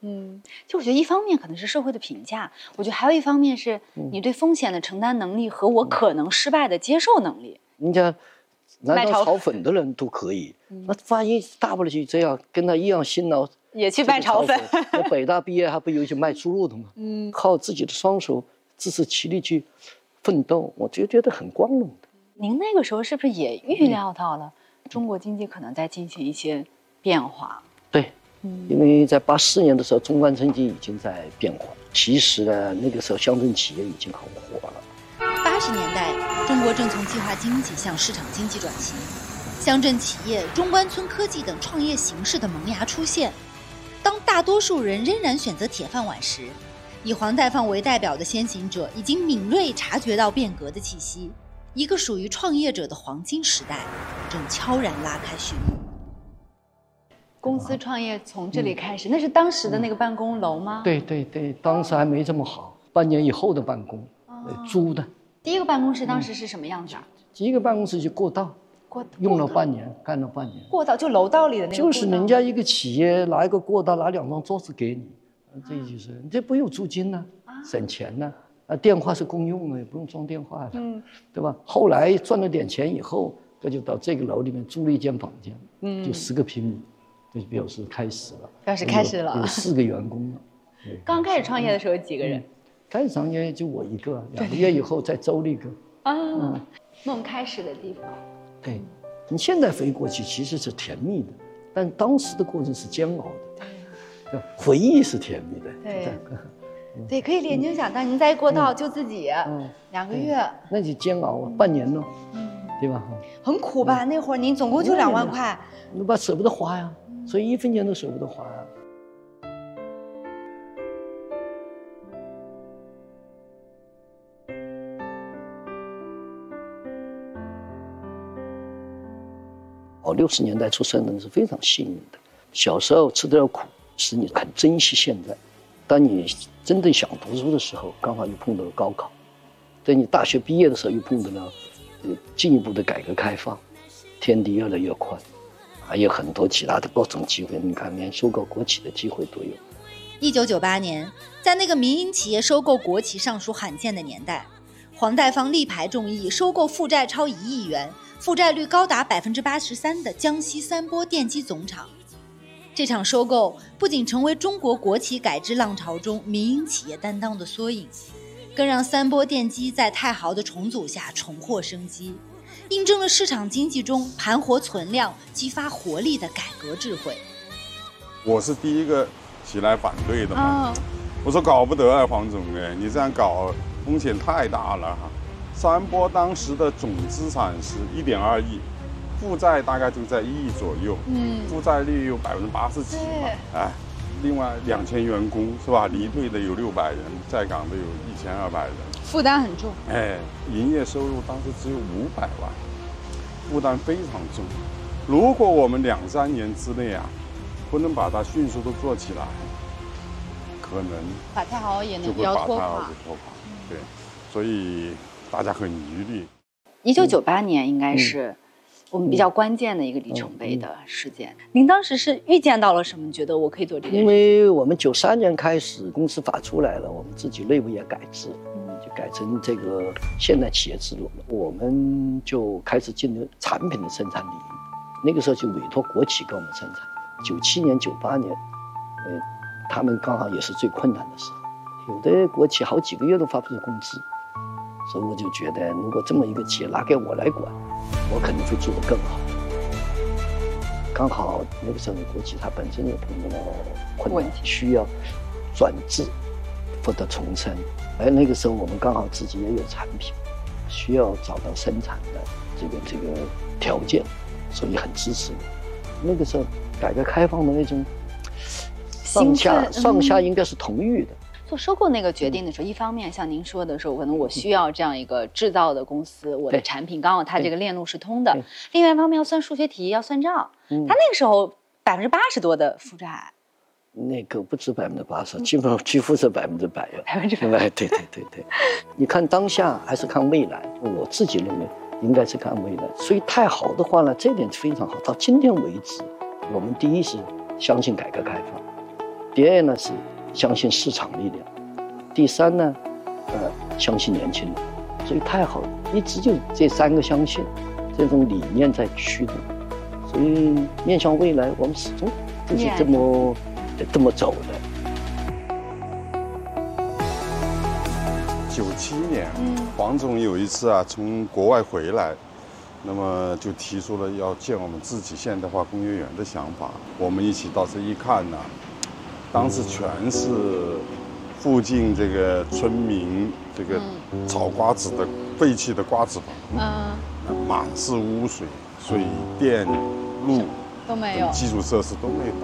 就我觉得一方面可能是社会的评价，我觉得还有一方面是你对风险的承担能力和我可能失败的接受能力。 人家拿到炒粉的人都可以，那万一大不了就这样，跟他一样辛劳也去卖炒粉。 我北大毕业还不有些卖猪肉的吗？靠自己的双手自食其力去奋斗，我就觉得很光荣的。 您那个时候是不是也预料到了中国经济可能在进行一些变化？ 对，因为在84年的时候，中关村经济已经在变化。其实呢，那个时候乡镇企业已经很火了。 80年代，中国正从计划经济向市场经济转型，乡镇企业、中关村科技等创业形式的萌芽出现。当大多数人仍然选择铁饭碗时，以黄带坊为代表的先行者已经敏锐察觉到变革的气息，一个属于创业者的黄金时代正悄然拉开序幕。 公司创业从这里开始，那是当时的那个办公楼吗？ 对对对，当时还没这么好，半年以后的办公，租的。 第一个办公室当时是什么样子啊？ 第一个办公室就过道，用了半年，干了半年。 过道就楼道里的那个。 就是人家一个企业拿一个过道，拿2张桌子给你，这就是你这不用租金呢，省钱呢。电话是公用的，也不用装电话的，对吧？后来赚了点钱以后，这就到这个楼里面租了一间房间，就10个平米。就表示开始了，有4个员工了。 刚开始创业的时候几个人？ 开始创业就我一个，2个月以后再招了一个。 那我们开始的地方。 对，你现在飞过去其实是甜蜜的，但当时的过程是煎熬的。回忆是甜蜜的。 对，可以连就想当您在过道就自己2个月， 那就煎熬啊，半年了，对吧？ 很苦吧？那会儿您总共就2万块， 那把舍不得花呀。所以1分钱都舍不得花啊。60年代出生的人是非常幸运的，小时候吃得了苦，使你很珍惜现在。当你真正想读书的时候，刚好又碰到了高考；在你大学毕业的时候，又碰到了进一步的改革开放，天地越来越宽。还有很多其他的各种机会，你看连收购国企的机会都有。 1998年，在那个民营企业收购国企尚属罕见的年代，黄带坊力排众议收购负债超1亿元、负债率高达83%的江西三波电机总厂。这场收购不仅成为中国国企改制浪潮中民营企业担当的缩影，更让三波电机在太豪的重组下重获生机。印证了市场经济中盘活存量、激发活力的改革智慧。 我是第一个起来反对的嘛，我说搞不得啊，黄总哎，你这样搞风险太大了哈。三波当时的总资产是1.2亿，负债大概就在1亿左右，负债率有80%几嘛，哎，另外2000员工是吧？离队的有600人，在岗的有1200人。 负担很重， 营业收入当时只有500万，负担非常重。如果我们2、3年之内啊，不能把它迅速的做起来，可能把太豪也就会把太豪给拖垮。对，所以大家很疑虑。 1998年应该是我们比较关键的一个里程碑的事件。您当时是预见到了什么？觉得我可以做这件事？ 因为我们93年开始公司法出来了，我们自己内部也改制。就改成这个现代企业制度了，我们就开始进入产品的生产领域。那个时候就委托国企给我们生产。97年、98年，他们刚好也是最困难的时候，有的国企好几个月都发不出工资，所以我就觉得，如果这么一个企业拿给我来管，我肯定会做得更好。刚好那个时候国企它本身也碰到了困难，需要转制或者重生。那个时候我们刚好自己也有产品，需要找到生产的这个条件，所以很支持你。那个时候改革开放的那种上下应该是同意的。 做收购那个决定的时候，一方面像您说的时候，可能我需要这样一个制造的公司，我的产品刚好它这个链路是通的；另外一方面要算数学题，要算账。他那个时候80%多的负债。 那个不止80%，基本上几乎是100%了。 100%。 对。你看当下还是看未来？我自己认为应该是看未来。所以太好的话呢，这点非常好。到今天为止，我们第一是相信改革开放， 第二呢是相信市场力量，第三呢，相信年轻人。所以太好了，一直就这3个相信，这种理念在驱动。所以面向未来，我们始终就是这么走的。 97年，黄总有一次啊从国外回来，那么就提出了要建我们自己现代化工业园的想法。我们一起到这一看呢，当时全是附近这个村民这个炒瓜子的废弃的瓜子房，满是污水、水电、路都没有， 基础设施都没有。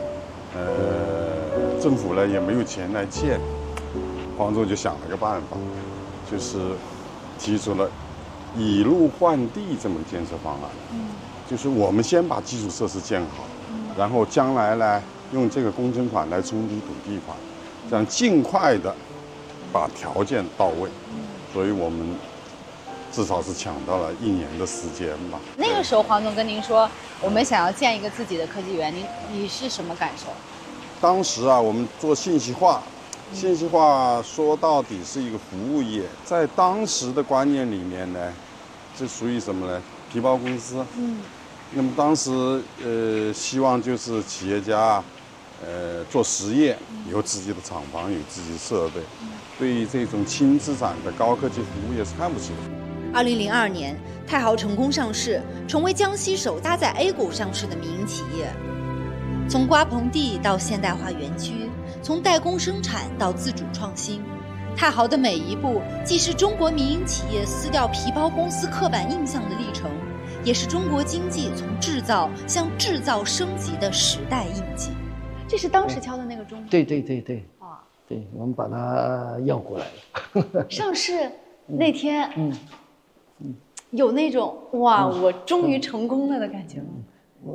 政府呢也没有钱来建，黄总就想了个办法，就是提出了以路换地这么建设方案。就是我们先把基础设施建好，然后将来呢用这个工程款来冲抵土地款。这样尽快的把条件到位，所以我们至少是抢到了1年的时间吧。 那个时候，黄总跟您说，我们想要建一个自己的科技园，你是什么感受？ 当时啊，我们做信息化，信息化说到底是一个服务业，在当时的观念里面呢，这属于什么呢？皮包公司。那么当时希望就是企业家。做实业，有自己的厂房，有自己的设备，对于这种轻资产的高科技服务业是看不起的。 2002年，太豪成功上市，成为江西首家在 A 股上市的民营企业。从瓜棚地到现代化园区，从代工生产到自主创新，太豪的每一步，既是中国民营企业撕掉皮包公司刻板印象的历程，也是中国经济从制造向制造升级的时代印记。 这是当时敲的那个钟。 对。啊，对，我们把它要过来了。 上市那天，有那种哇，我终于成功了的感觉吗？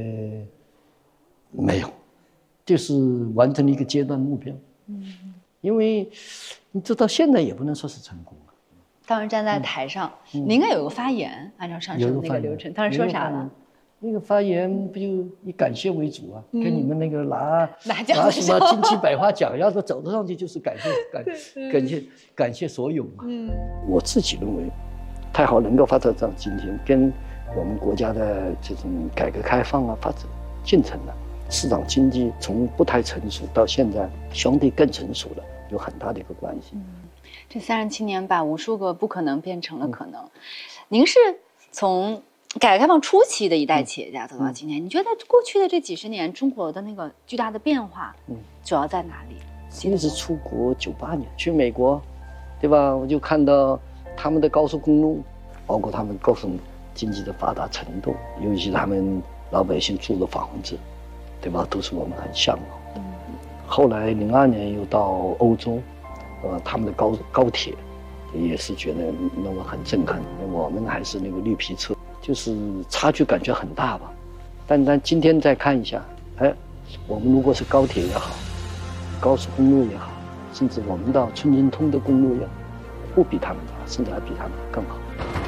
没有，就是完成了一个阶段目标。因为你这到现在也不能说是成功了。 当时站在台上，你应该有个发言，按照上市的那个流程，当时说啥了？ 那个发言不就以感谢为主啊？跟你们那个拿什么金鸡百花奖，要是走得上去就是感谢所有嘛。我自己认为，太豪能够发展到今天，跟我们国家的这种改革开放啊发展进程啊，市场经济从不太成熟到现在相对更成熟了，有很大的一个关系。 这37年把无数个不可能变成了可能。您是从改革开放初期的一代企业家走到今天，你觉得过去的这几十年中国的那个巨大的变化，主要在哪里？ 其实出国98年去美国，对吧？我就看到他们的高速公路，包括他们各种经济的发达程度，尤其他们老百姓住的房子，对吧？都是我们很向往的。后来02年又到欧洲，他们的高铁也是觉得那么很震撼。我们还是那个绿皮车。就是差距感觉很大吧，但今天再看一下，我们如果是高铁也好，高速公路也好，甚至我们到春京通的公路也好，不比他们好，甚至还比他们更好。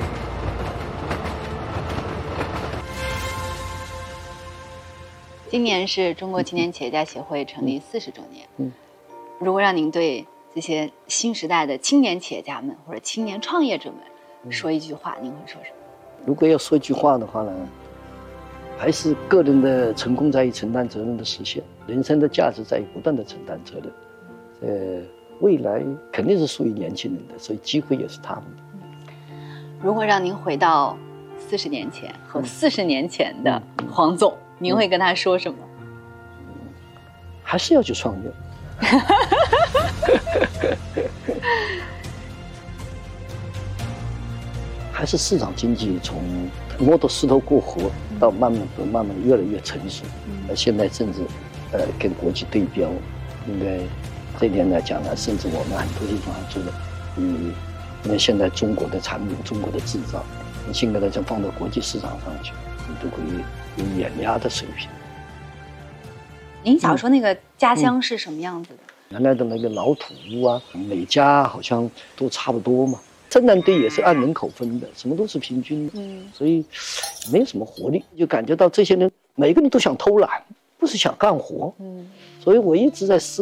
今年是中国青年企业家协会成立40周年。如果让您对这些新时代的青年企业家们或者青年创业者们说一句话，您会说什么？ 如果要说一句话的话呢，还是个人的成功在于承担责任的实现，人生的价值在于不断的承担责任。未来肯定是属于年轻人的，所以机会也是他们的。 如果让您回到40年前和40年前的黄总，您会跟他说什么？ 还是要去创业。还是市场经济从摸着石头过河到慢慢越来越成熟，现在甚至跟国际对标，应该这点来讲呢，甚至我们很多地方做的因为现在中国的产品、中国的制造，你现在来讲放到国际市场上去，你都可以有碾压的水平。 您小时候那个家乡是什么样子的？ 原来的那个老土屋啊，每家好像都差不多嘛。生产队也是按人口分的，什么都是平均的，所以没有什么活力，就感觉到这些人每个人都想偷懒， 就是想干活。所以我一直在思